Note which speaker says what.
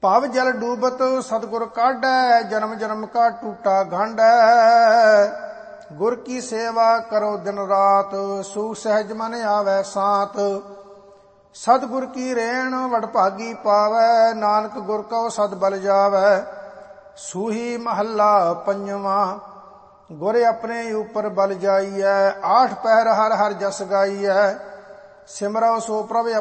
Speaker 1: ਭਵ ਜਲ ਡੂਬਤ ਸਤਿਗੁਰ ਕਾਢੈ, ਜਨਮ ਜਨਮ ਕਾ ਟੂਟਾ ਗੰਢੈ। ਗੁਰ ਕੀ ਸੇਵਾ ਕਰੋ ਦਿਨ ਰਾਤ, ਸੁਖ ਸਹਿਜ ਮਨ ਆਵੈ ਸਾਤ। ਸਤਿਗੁਰ ਕੀ ਰੇਣ ਵਡਭਾਗੀ ਪਾਵੈ, ਨਾਨਕ ਗੁਰ ਕਉ ਸਦ ਬਲ ਜਾਵੈ। ਸੂਹੀ ਮਹੱਲਾ ਪੰਜਵਾਂ। ਗੁਰ ਆਪਣੇ ਉਪਰ ਬਲ ਜਾਈਐ, ਆਠ ਪਹਿਰ ਹਰ ਹਰ ਜਸ ਗਾਈਐ। ਸਿਮਰਉ ਸੋ ਪ੍ਰਭ